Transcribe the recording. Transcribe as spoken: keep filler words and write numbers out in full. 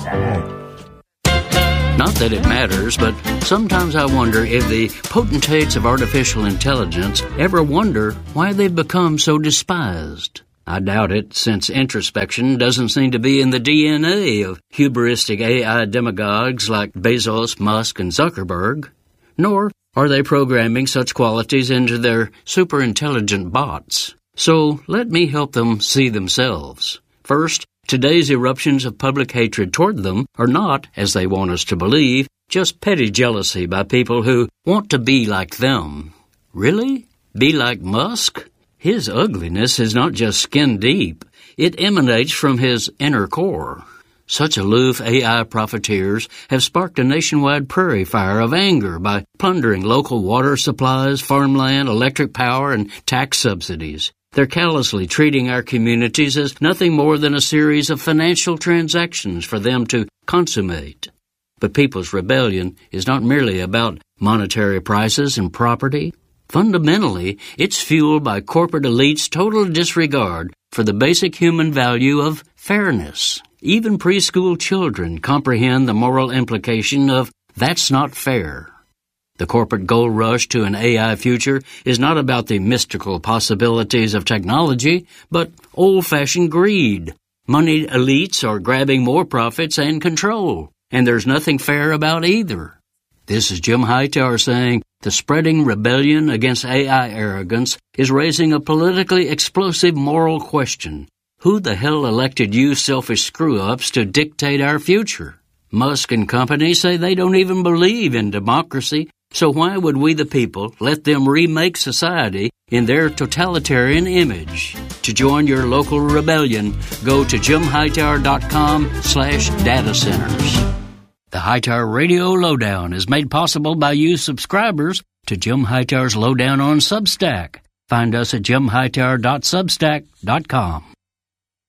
Not that it matters, but sometimes I wonder if the potentates of artificial intelligence ever wonder why they've become so despised. I doubt it, since introspection doesn't seem to be in the D N A of hubristic A I demagogues like Bezos, Musk, and Zuckerberg. Nor are they programming such qualities into their superintelligent bots. So let me help them see themselves. First, today's eruptions of public hatred toward them are not, as they want us to believe, just petty jealousy by people who want to be like them. Really? Be like Musk? His ugliness is not just skin deep. It emanates from his inner core. Such aloof A I profiteers have sparked a nationwide prairie fire of anger by plundering local water supplies, farmland, electric power, and tax subsidies. They're callously treating our communities as nothing more than a series of financial transactions for them to consummate. But people's rebellion is not merely about monetary prices and property. Fundamentally, it's fueled by corporate elites' total disregard for the basic human value of fairness. Even preschool children comprehend the moral implication of that's not fair. The corporate gold rush to an A I future is not about the mystical possibilities of technology, but old-fashioned greed. Moneyed elites are grabbing more profits and control, and there's nothing fair about either. This is Jim Hightower saying the spreading rebellion against A I arrogance is raising a politically explosive moral question. Who the hell elected you selfish screw-ups to dictate our future? Musk and company say they don't even believe in democracy, so why would we the people let them remake society in their totalitarian image? To join your local rebellion, go to jim hightower dot com slash data centers. The Hightower Radio Lowdown is made possible by you subscribers to Jim Hightower's Lowdown on Substack. Find us at jim hightower dot substack dot com.